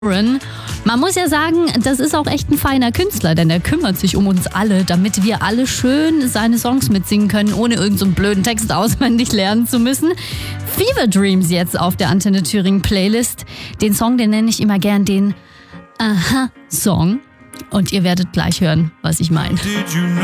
Man muss ja sagen, das ist auch echt ein feiner Künstler, denn er kümmert sich um uns alle, damit wir alle schön seine Songs mitsingen können, ohne irgendeinen so blöden Text auswendig lernen zu müssen. Fever Dreams jetzt auf der Antenne Thüringen Playlist. Den Song, den nenne ich immer gern den Aha-Song. Und ihr werdet gleich hören, was ich meine.